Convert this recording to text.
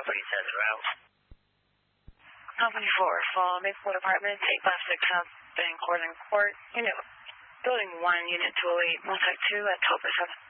Property says route. Company 4, Fall Maplewood Apartments, 8 Left 6 South Van Cortlandt Court, Building 1, Unit 208, Multi 2 at 12 per 7.